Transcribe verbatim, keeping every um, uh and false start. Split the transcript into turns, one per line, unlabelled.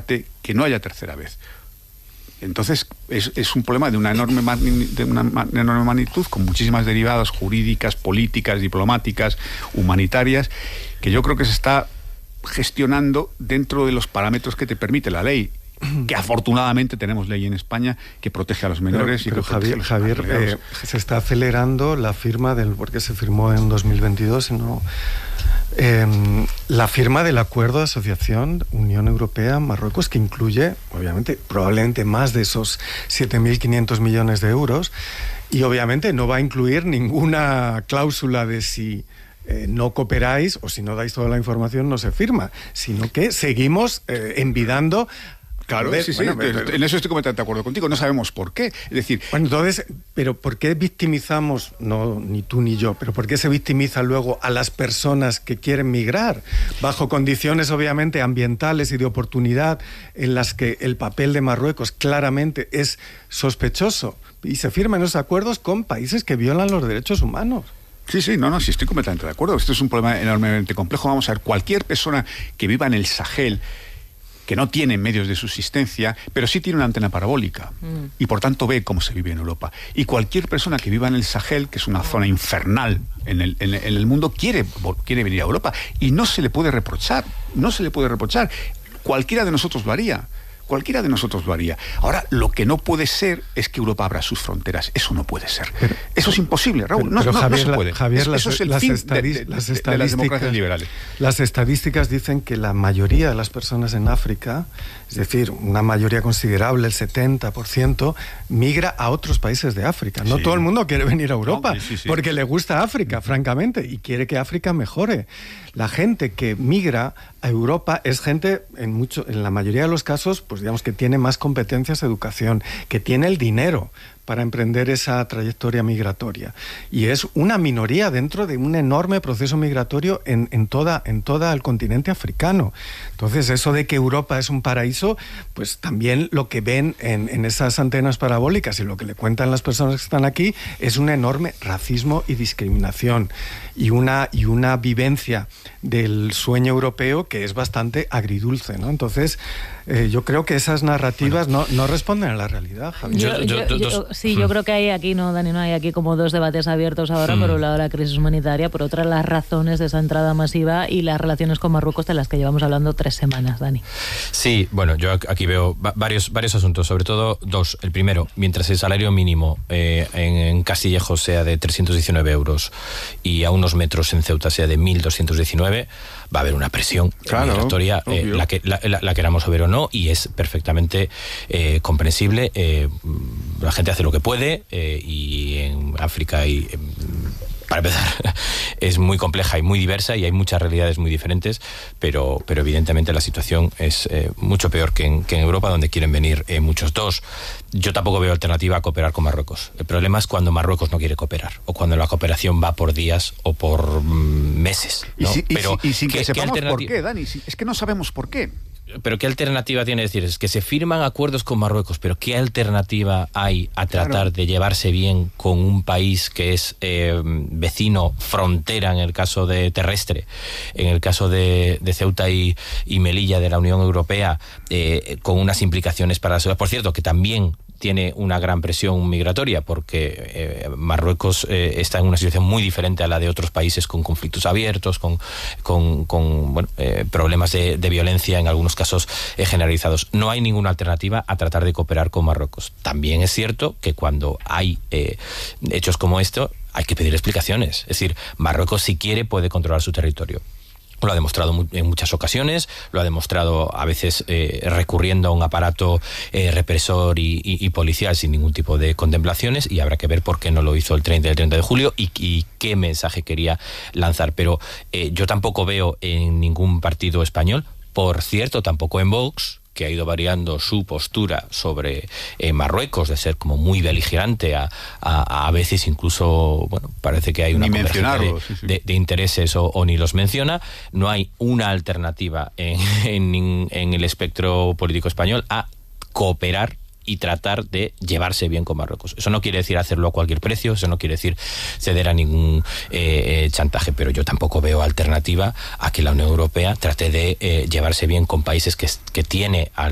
descarte que no haya tercera vez. Entonces es, es un problema de una enorme de una enorme magnitud, con muchísimas derivadas jurídicas, políticas, diplomáticas, humanitarias, que yo creo que se está gestionando dentro de los parámetros que te permite la ley, que afortunadamente tenemos ley en España que protege a los menores.
Pero,
y
pero
que
Javier, Javier eh, se está acelerando la firma del, porque se firmó en dos mil veintidós, ¿no? Eh, la firma del acuerdo de asociación Unión Europea-Marruecos, que incluye, obviamente, probablemente más de esos siete mil quinientos millones de euros, y obviamente no va a incluir ninguna cláusula de si eh, no cooperáis o si no dais toda la información no se firma, sino que seguimos eh, envidando.
Claro,
ver,
sí, sí,
bueno, pero,
en eso estoy completamente de acuerdo contigo, no sabemos por qué. Es decir,
bueno, entonces, pero ¿por qué victimizamos, no ni tú ni yo, pero por qué se victimiza luego a las personas que quieren migrar, bajo condiciones obviamente ambientales y de oportunidad en las que el papel de Marruecos claramente es sospechoso, y se firman esos acuerdos con países que violan los derechos humanos?
Sí, sí, no, no, sí, estoy completamente de acuerdo. Esto es un problema enormemente complejo. Vamos a ver, cualquier persona que viva en el Sahel, que no tiene medios de subsistencia, pero sí tiene una antena parabólica, mm. y por tanto ve cómo se vive en Europa. Y cualquier persona que viva en el Sahel, que es una zona infernal en el, en, en el mundo, quiere, quiere venir a Europa. Y no se le puede reprochar, no se le puede reprochar. Cualquiera de nosotros lo haría. Cualquiera de nosotros lo haría. Ahora, lo que no puede ser es que Europa abra sus fronteras. Eso no puede ser. Pero, eso es imposible, Raúl.
Pero,
no,
pero
no,
Javier,
no se puede.
Javier,
eso,
las,
eso es el
las,
fin
estadis-
de, de,
las,
de, de las democracias liberales.
Las estadísticas dicen que la mayoría de las personas en África, es decir, una mayoría considerable, el setenta por ciento, migra a otros países de África. No sí. Todo el mundo quiere venir a Europa, no, sí, sí, sí. porque le gusta África, francamente, y quiere que África mejore. La gente que migra a Europa es gente, en mucho, en la mayoría de los casos, pues digamos que tiene más competencias de educación, que tiene el dinero para emprender esa trayectoria migratoria. Y es una minoría dentro de un enorme proceso migratorio en, en, toda, en todo el continente africano. Entonces, eso de que Europa es un paraíso, pues también lo que ven en, en esas antenas parabólicas y lo que le cuentan las personas que están aquí es un enorme racismo y discriminación y una, y una vivencia del sueño europeo que es bastante agridulce, ¿no? Entonces, eh, yo creo que esas narrativas bueno. no, no responden a la realidad, Javier.
Yo, yo, yo, yo, sí, yo creo que hay aquí, no, Dani, no hay aquí como dos debates abiertos ahora, mm. por un lado la crisis humanitaria, por otra las razones de esa entrada masiva y las relaciones con Marruecos de las que llevamos hablando tres semanas, Dani.
Sí, bueno, yo aquí veo varios, varios asuntos, sobre todo dos. El primero, mientras el salario mínimo eh, en, en Castillejo sea de trescientos diecinueve euros y a unos metros en Ceuta sea de mil doscientos diecinueve, va a haber una presión claro, migratoria, eh, la, que, la, la, la queramos ver o no, y es perfectamente eh, comprensible. Eh, la gente hace lo que puede eh, y en África y eh, para empezar, es muy compleja y muy diversa y hay muchas realidades muy diferentes, pero, pero evidentemente la situación es eh, mucho peor que en, que en Europa, donde quieren venir eh, muchos. Dos, yo tampoco veo alternativa a cooperar con Marruecos. El problema es cuando Marruecos no quiere cooperar, o cuando la cooperación va por días o por mm, meses, ¿no?
Y, si, y,
pero,
si, y sin
¿qué,
que sepamos
alternativa?
por qué, Dani, es que no sabemos por qué.
Pero ¿qué alternativa tiene? Es decir, es que se firman acuerdos con Marruecos, pero ¿qué alternativa hay a tratar claro. de llevarse bien con un país que es eh, vecino, frontera en el caso de terrestre, en el caso de, de Ceuta y, y Melilla de la Unión Europea, eh, con unas implicaciones para la seguridad? Por cierto, que también tiene una gran presión migratoria, porque eh, Marruecos eh, está en una situación muy diferente a la de otros países, con conflictos abiertos, con, con, con bueno, eh, problemas de, de violencia, en algunos casos eh, generalizados. No hay ninguna alternativa a tratar de cooperar con Marruecos. También es cierto que cuando hay eh, hechos como esto, hay que pedir explicaciones. Es decir, Marruecos, si quiere, puede controlar su territorio. Lo ha demostrado en muchas ocasiones, lo ha demostrado a veces eh, recurriendo a un aparato eh, represor y, y, y policial sin ningún tipo de contemplaciones, y habrá que ver por qué no lo hizo el treinta, el treinta de julio y, y qué mensaje quería lanzar. Pero eh, yo tampoco veo en ningún partido español, por cierto, tampoco en Vox, que ha ido variando su postura sobre eh, Marruecos, de ser como muy beligerante, a, a, a veces incluso, bueno, parece que hay una convergencia de, sí, sí. de, de intereses o, o ni los menciona. No hay una alternativa en, en, en el espectro político español a cooperar y tratar de llevarse bien con Marruecos. Eso no quiere decir hacerlo a cualquier precio, eso no quiere decir ceder a ningún eh, chantaje, pero yo tampoco veo alternativa a que la Unión Europea trate de eh, llevarse bien con países que, que tiene al,